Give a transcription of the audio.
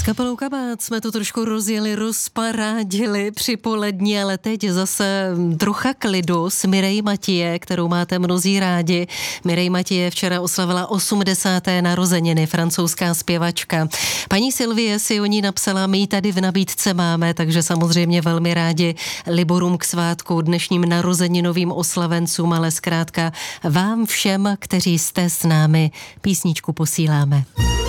Kapelou Kabát jsme to trošku rozjeli, rozparádili při polední, ale teď zase trocha klidu s Mireille Mathieu, kterou máte mnozí rádi. Mireille Mathieu včera oslavila 80. narozeniny, francouzská zpěvačka. Paní Sylvie si o ní napsala, my ji tady v nabídce máme, takže samozřejmě velmi rádi liborům k svátku, dnešním narozeninovým oslavencům, ale zkrátka vám všem, kteří jste s námi, písničku posíláme.